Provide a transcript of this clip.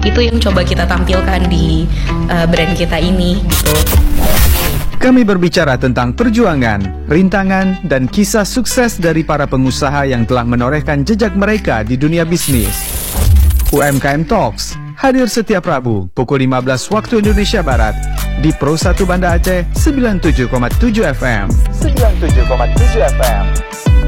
Itu yang coba kita tampilkan di brand kita ini gitu. Kami berbicara tentang perjuangan, rintangan, dan kisah sukses dari para pengusaha yang telah menorehkan jejak mereka di dunia bisnis. UMKM Talks hadir setiap Rabu pukul 15 waktu Indonesia Barat di Pro 1 Banda Aceh 97,7 FM. 97,7 FM.